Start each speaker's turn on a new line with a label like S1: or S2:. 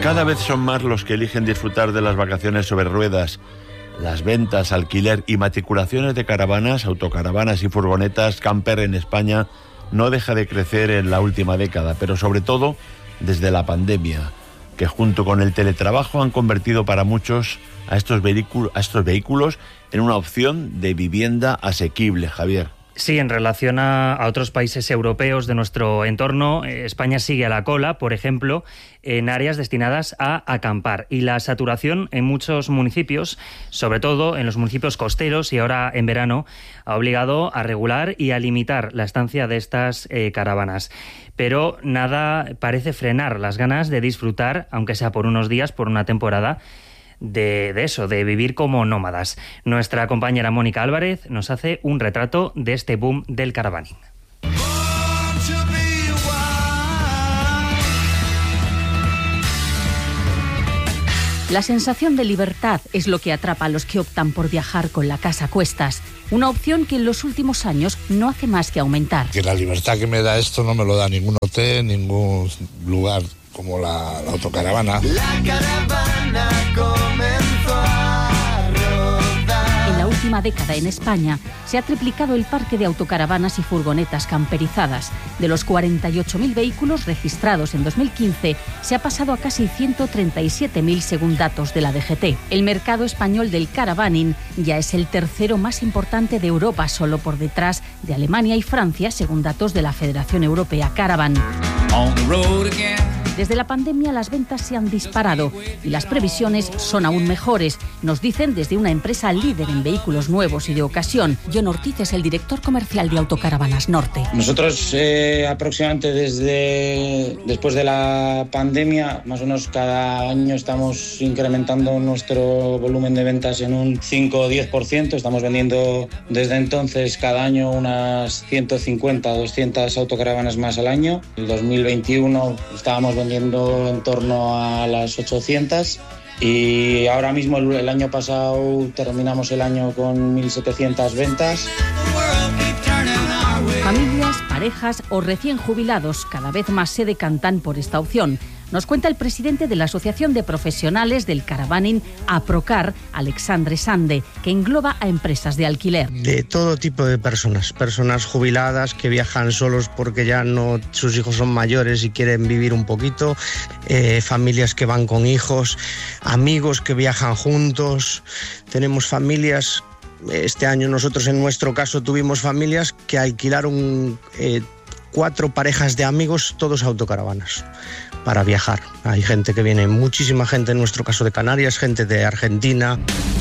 S1: Cada vez son más los que eligen disfrutar de las vacaciones sobre ruedas. Las ventas, alquiler y matriculaciones de caravanas, autocaravanas y furgonetas camper en España no deja de crecer en la última década, pero sobre todo desde la pandemia, que junto con el teletrabajo han convertido para muchos a estos vehículos en una opción de vivienda asequible, Javier.
S2: Sí, en relación a otros países europeos de nuestro entorno, España sigue a la cola, por ejemplo, en áreas destinadas a acampar. Y la saturación en muchos municipios, sobre todo en los municipios costeros y ahora en verano, ha obligado a regular y a limitar la estancia de estas caravanas. Pero nada parece frenar las ganas de disfrutar, aunque sea por unos días, por una temporada, de eso, de vivir como nómadas. Nuestra compañera Mónica Álvarez nos hace un retrato de este boom del caravaning.
S3: La sensación de libertad es lo que atrapa a los que optan por viajar con la casa a cuestas, una opción que en los últimos años no hace más que aumentar.
S4: Que la libertad que me da esto no me lo da ningún hotel, ningún lugar como la autocaravana.
S5: La caravana comenzó a rodar.
S3: En la última década en España se ha triplicado el parque de autocaravanas y furgonetas camperizadas. De los 48.000 vehículos registrados en 2015, se ha pasado a casi 137.000 según datos de la DGT. El mercado español del caravaning ya es el tercero más importante de Europa, solo por detrás de Alemania y Francia, según datos de la Federación Europea Caravan. Desde la pandemia las ventas se han disparado y las previsiones son aún mejores, nos dicen desde una empresa líder en vehículos nuevos y de ocasión. John Ortiz es el director comercial de Autocaravanas Norte.
S6: Nosotros aproximadamente después de la pandemia, más o menos cada año estamos incrementando nuestro volumen de ventas en un 5 o 10%. Estamos vendiendo desde entonces cada año unas 150 o 200 autocaravanas más al año. En 2021 estábamos vendiendo en torno a las 800 y ahora mismo el año pasado terminamos el año con 1.700 ventas.
S3: Familias, parejas o recién jubilados cada vez más se decantan por esta opción. Nos cuenta el presidente de la Asociación de Profesionales del Caravaning, APROCAR, Alexandre Sande, que engloba a empresas de alquiler.
S7: De todo tipo de personas jubiladas que viajan solos porque ya no, sus hijos son mayores y quieren vivir un poquito, familias que van con hijos, amigos que viajan juntos, tenemos familias. Este año nosotros en nuestro caso tuvimos familias que alquilaron 4 parejas de amigos, todos autocaravanas, para viajar. Hay gente que viene, muchísima gente en nuestro caso de Canarias, gente de Argentina.